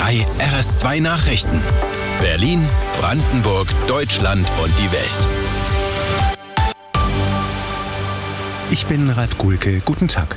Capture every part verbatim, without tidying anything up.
drei R S zwei Nachrichten. Berlin, Brandenburg, Deutschland und die Welt. Ich bin Ralf Gulke. Guten Tag.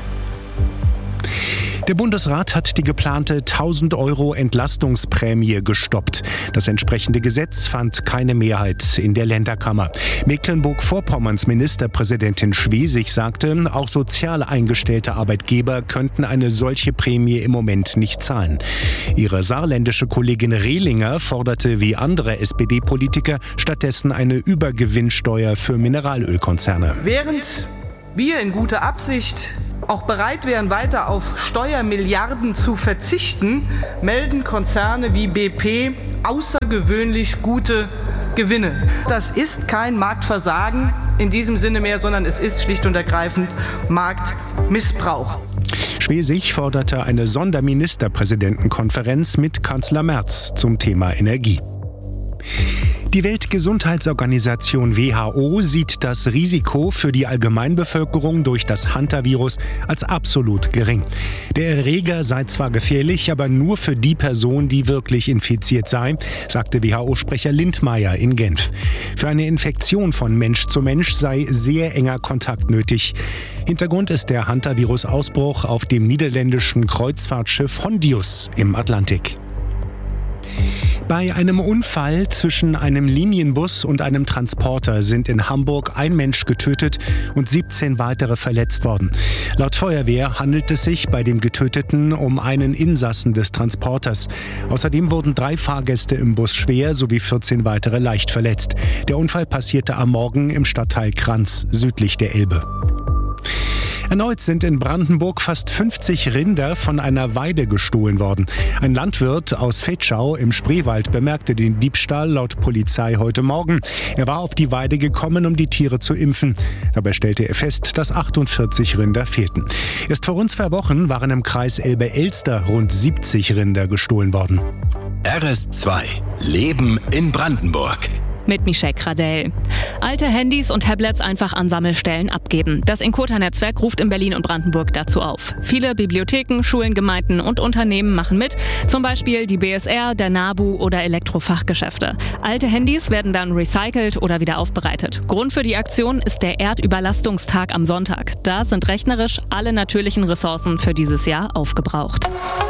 Der Bundesrat hat die geplante tausend Euro Entlastungsprämie gestoppt. Das entsprechende Gesetz fand keine Mehrheit in der Länderkammer. Mecklenburg-Vorpommerns Ministerpräsidentin Schwesig sagte, auch sozial eingestellte Arbeitgeber könnten eine solche Prämie im Moment nicht zahlen. Ihre saarländische Kollegin Rehlinger forderte wie andere S P D-Politiker stattdessen eine Übergewinnsteuer für Mineralölkonzerne. Während wir in guter Absicht auch bereit wären, weiter auf Steuermilliarden zu verzichten, melden Konzerne wie B P außergewöhnlich gute Gewinne. Das ist kein Marktversagen in diesem Sinne mehr, sondern es ist schlicht und ergreifend Marktmissbrauch. Schwesig forderte eine Sonderministerpräsidentenkonferenz mit Kanzler Merz zum Thema Energie. Die Weltgesundheitsorganisation W H O sieht das Risiko für die Allgemeinbevölkerung durch das Hantavirus als absolut gering. Der Erreger sei zwar gefährlich, aber nur für die Person, die wirklich infiziert sei, sagte W H O-Sprecher Lindmeier in Genf. Für eine Infektion von Mensch zu Mensch sei sehr enger Kontakt nötig. Hintergrund ist der Hantavirus-Ausbruch auf dem niederländischen Kreuzfahrtschiff Hondius im Atlantik. Bei einem Unfall zwischen einem Linienbus und einem Transporter sind in Hamburg ein Mensch getötet und siebzehn weitere verletzt worden. Laut Feuerwehr handelt es sich bei dem Getöteten um einen Insassen des Transporters. Außerdem wurden drei Fahrgäste im Bus schwer sowie vierzehn weitere leicht verletzt. Der Unfall passierte am Morgen im Stadtteil Kranz, südlich der Elbe. Erneut sind in Brandenburg fast fünfzig Rinder von einer Weide gestohlen worden. Ein Landwirt aus Fetschau im Spreewald bemerkte den Diebstahl laut Polizei heute Morgen. Er war auf die Weide gekommen, um die Tiere zu impfen. Dabei stellte er fest, dass achtundvierzig Rinder fehlten. Erst vor rund zwei Wochen waren im Kreis Elbe-Elster rund siebzig Rinder gestohlen worden. R S zwei. Leben in Brandenburg. Mit Michelle Kradell. Alte Handys und Tablets einfach an Sammelstellen abgeben. Das Inkota-Netzwerk ruft in Berlin und Brandenburg dazu auf. Viele Bibliotheken, Schulen, Gemeinden und Unternehmen machen mit. Zum Beispiel die B S R, der NABU oder Elektrofachgeschäfte. Alte Handys werden dann recycelt oder wieder aufbereitet. Grund für die Aktion ist der Erdüberlastungstag am Sonntag. Da sind rechnerisch alle natürlichen Ressourcen für dieses Jahr aufgebraucht.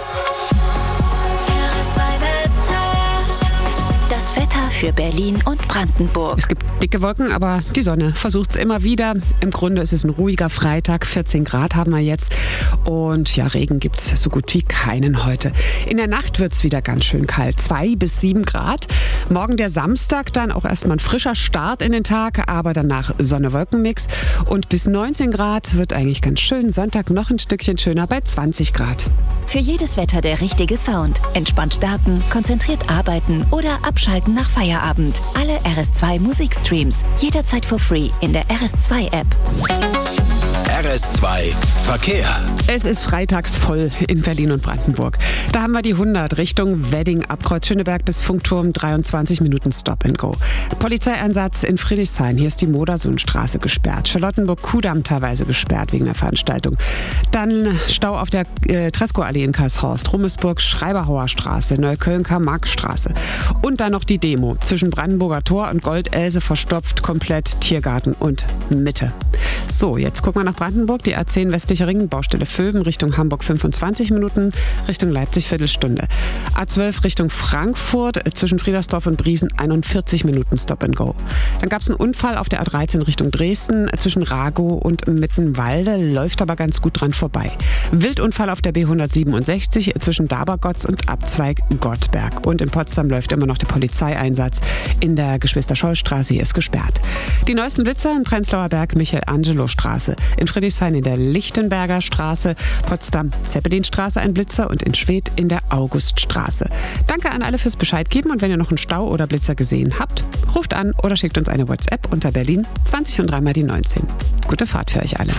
Das Wetter für Berlin und Brandenburg. Es gibt dicke Wolken, aber die Sonne versucht es immer wieder. Im Grunde ist es ein ruhiger Freitag. vierzehn Grad haben wir jetzt. Und ja, Regen gibt es so gut wie keinen heute. In der Nacht wird es wieder ganz schön kalt. zwei bis sieben Grad. Morgen der Samstag dann auch erstmal ein frischer Start in den Tag, aber danach Sonne-Wolken-Mix. Und bis neunzehn Grad wird eigentlich ganz schön. Sonntag noch ein Stückchen schöner bei zwanzig Grad. Für jedes Wetter der richtige Sound. Entspannt starten, konzentriert arbeiten oder abschalten nach Feierabend. Alle R S zwei Musikstreams. Jederzeit for free in der R S zwei App. R S zwei Verkehr. Es ist freitags voll in Berlin und Brandenburg. Da haben wir die hundert Richtung Wedding ab Kreuz Schöneberg bis Funkturm, dreiundzwanzig Minuten Stop and Go. Polizeieinsatz in Friedrichshain. Hier ist die Modersohnstraße gesperrt. Charlottenburg-Kudamm teilweise gesperrt wegen der Veranstaltung. Dann Stau auf der äh, Tresco-Allee in Karlshorst, Rummelsburg, Schreiberhauer Straße, Neukölln-Karl-Marx-Straße. Und dann noch die Demo. Zwischen Brandenburger Tor und Goldelse verstopft komplett Tiergarten und Mitte. So, jetzt gucken wir nach Brandenburg. Die A zehn westlicher Ring, Baustelle Vöben, Richtung Hamburg fünfundzwanzig Minuten, Richtung Leipzig Viertelstunde. A zwölf Richtung Frankfurt, zwischen Friedersdorf und Briesen einundvierzig Minuten Stop and Go. Dann gab es einen Unfall auf der A dreizehn Richtung Dresden, zwischen Ragow und Mittenwalde, läuft aber ganz gut dran vorbei. Wildunfall auf der B hundertsiebenundsechzig zwischen Dabergotz und Abzweig Gottberg. Und in Potsdam läuft immer noch der Polizeieinsatz in der Geschwister-Scholl-Straße, hier ist gesperrt. Die neuesten Blitzer in Prenzlauer Berg, Michael-Angelo-Straße. In Friedrichshain in der Lichtenberger Straße, Potsdam Zeppelinstraße ein Blitzer und in Schwedt in der Auguststraße. Danke an alle fürs Bescheid geben und wenn ihr noch einen Stau oder Blitzer gesehen habt, ruft an oder schickt uns eine WhatsApp unter Berlin zwanzig und dreimal die neunzehn. Gute Fahrt für euch alle.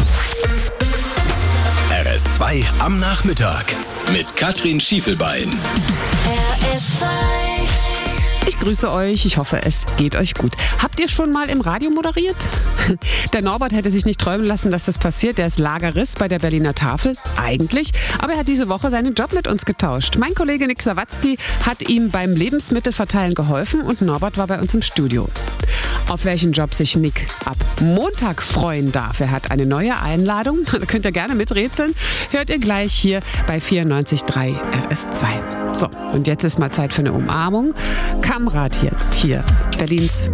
R S zwei am Nachmittag mit Katrin Schiefelbein. R S zwei Ich grüße euch, ich hoffe, es geht euch gut. Habt ihr schon mal im Radio moderiert? Der Norbert hätte sich nicht träumen lassen, dass das passiert. Der ist Lagerist bei der Berliner Tafel, eigentlich. Aber er hat diese Woche seinen Job mit uns getauscht. Mein Kollege Nick Sawatzki hat ihm beim Lebensmittelverteilen geholfen und Norbert war bei uns im Studio. Auf welchen Job sich Nick ab Montag freuen darf. Er hat eine neue Einladung. Da könnt ihr gerne miträtseln. Hört ihr gleich hier bei vierundneunzig Komma drei R S zwei. So, und jetzt ist mal Zeit für eine Umarmung. Kamrat jetzt hier, Berlins